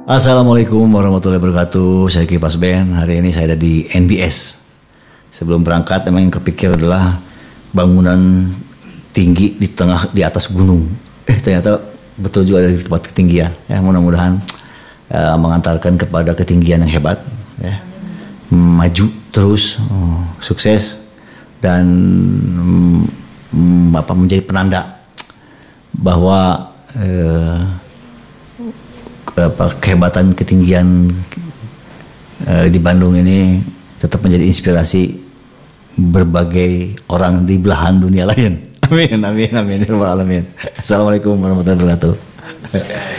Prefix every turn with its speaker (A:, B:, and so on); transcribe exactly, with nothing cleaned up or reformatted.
A: Assalamualaikum warahmatullahi wabarakatuh. Saya Kipas Ben. Hari ini saya ada di N B S. Sebelum berangkat memang yang kepikir adalah bangunan tinggi di tengah di atas gunung. Eh ternyata betul juga ada di tempat ketinggian. Ya mudah-mudahan uh, mengantarkan kepada ketinggian yang hebat. Ya. Maju terus, oh, sukses dan um, apa menjadi penanda bahwa uh, apa, kehebatan ketinggian uh, di Bandung ini tetap menjadi inspirasi berbagai orang di belahan dunia lain. Amin, amin, amin. Assalamualaikum warahmatullahi wabarakatuh.